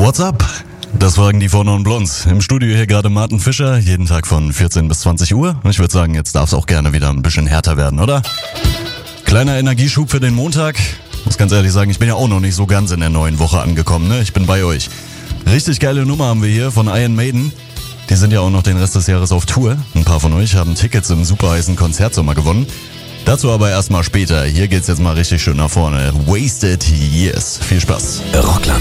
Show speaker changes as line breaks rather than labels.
What's up? Das fragen die von Non Blondes. Im Studio hier gerade Martin Fischer, jeden Tag von 14 bis 20 Uhr. Ich würde sagen, jetzt darf es auch gerne wieder ein bisschen härter werden, oder? Kleiner Energieschub für den Montag. Muss ganz ehrlich sagen, ich bin ja auch noch nicht so ganz in der neuen Woche angekommen, ne? Ich bin bei euch. Richtig geile Nummer haben wir hier von Iron Maiden. Die sind ja auch noch den Rest des Jahres auf Tour. Ein paar von euch haben Tickets im super heißen Konzertsommer gewonnen. Dazu aber erstmal später. Hier geht's jetzt mal richtig schön nach vorne. Wasted Years. Viel Spaß.
Rockland